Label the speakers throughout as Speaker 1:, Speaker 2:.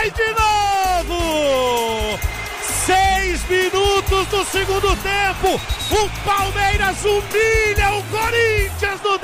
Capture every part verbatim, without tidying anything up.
Speaker 1: vai de novo! Seis minutos do segundo tempo, o Palmeiras humilha o Corinthians no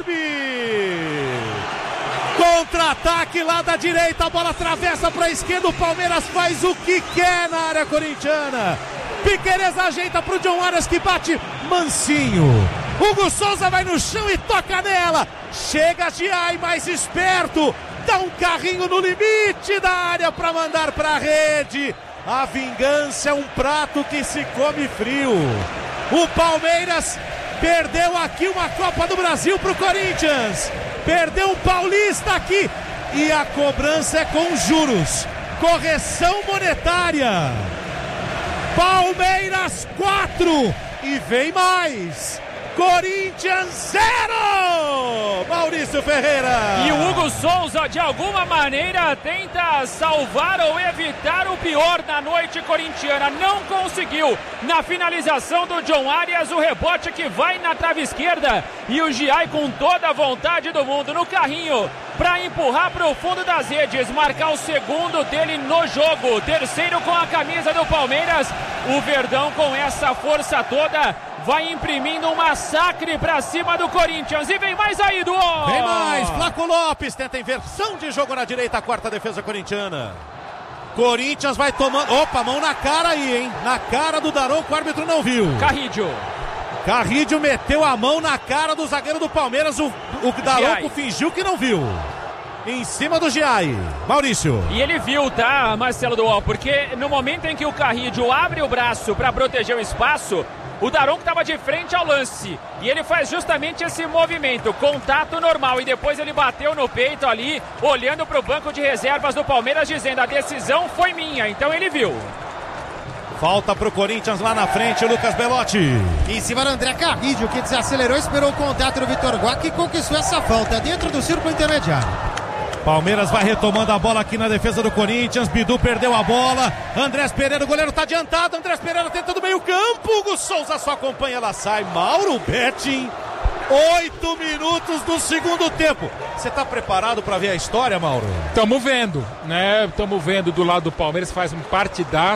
Speaker 1: derby. Contra-ataque lá da direita, a bola atravessa para a esquerda, o Palmeiras faz o que quer na área corintiana. Piquerez ajeita para o John Arias que bate mansinho. Hugo Souza vai no chão e toca nela. Chega Giai mais esperto, dá um carrinho no limite da área para mandar para a rede. A vingança é um prato que se come frio. O Palmeiras perdeu aqui uma Copa do Brasil para o Corinthians. Perdeu o Paulista aqui. E a cobrança é com juros. Correção monetária. Palmeiras quatro. E vem mais. Corinthians zero! Maurício Ferreira.
Speaker 2: E o Hugo Souza, de alguma maneira, tenta salvar ou evitar o pior na noite corintiana. Não conseguiu. Na finalização do John Arias, o rebote que vai na trave esquerda. E o Giai com toda a vontade do mundo no carrinho para empurrar para o fundo das redes. Marcar o segundo dele no jogo. Terceiro com a camisa do Palmeiras. O Verdão com essa força toda vai imprimindo um massacre pra cima do Corinthians. E vem mais aí, Duó!
Speaker 1: Vem mais, Flaco Lopes tenta inversão de jogo na direita, a quarta defesa corintiana. Corinthians vai tomando... Opa, mão na cara aí, hein? Na cara do Daronco, o árbitro não viu.
Speaker 2: Carrídio.
Speaker 1: Carrídio meteu a mão na cara do zagueiro do Palmeiras. O, o Daronco fingiu que não viu. Em cima do Giai. Maurício.
Speaker 2: E ele viu, tá, Marcelo Duó? Porque no momento em que o Carrídio abre o braço pra proteger o espaço, o Daronco estava de frente ao lance e ele faz justamente esse movimento, contato normal, e depois ele bateu no peito ali, olhando para o banco de reservas do Palmeiras, dizendo: a decisão foi minha. Então ele viu.
Speaker 1: Falta pro Corinthians lá na frente, o Lucas Belotti.
Speaker 3: Em cima do André Carrídio, que desacelerou, esperou o contato do Vitor Guac e conquistou essa falta dentro do círculo intermediário.
Speaker 1: Palmeiras vai retomando a bola aqui na defesa do Corinthians. Bidu perdeu a bola. Andrés Pereira, o goleiro tá adiantado. Andrés Pereira tenta do meio campo. Hugo Souza só acompanha, ela sai. Mauro Betting. Oito minutos do segundo tempo. Você tá preparado para ver a história, Mauro?
Speaker 4: Estamos vendo, né? Estamos vendo do lado do Palmeiras, faz um partidaço.